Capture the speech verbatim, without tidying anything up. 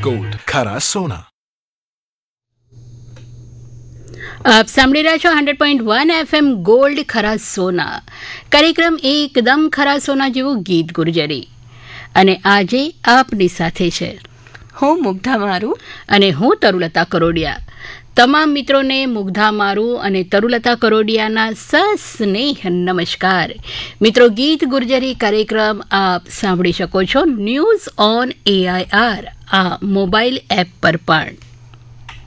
Gold, ખરા સોના. આપ સાંભળી રહ્યા છો hundred point one FM gold ખરા સોના. કાર્યક્રમ એકદમ ખરા સોના જેવું ગીત ગુર્જરી. અને આજે આપની સાથે છે હું મુગ્ધા મારું અને હું તરુલતા કરોડિયા. તમામ મિત્રોને મુગ્ધા મારું અને તરુલતા કરોડિયાના સસ્નેહ નમસ્કાર. મિત્રો, ગીત ગુર્જરી કાર્યક્રમ આપ સાંભળી શકો છો ન્યૂઝ ઓન એઆઈઆર આ મોબાઈલ એપ પર પણ.